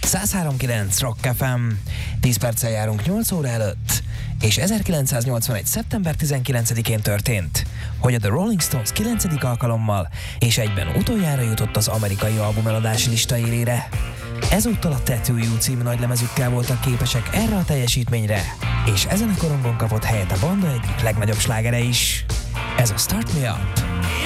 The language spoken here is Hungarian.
103.9 Rock FM. 10 perccel járunk 8 óra előtt, és 1981. szeptember 19-én történt, hogy a The Rolling Stones 9. alkalommal és egyben utoljára jutott az amerikai albumeladási lista élére. Ezúttal a Tattoo You című nagylemezükkel voltak képesek erre a teljesítményre, és ezen a korongon kapott helyet a banda egyik legnagyobb slágere is. Ez a Start Me Up.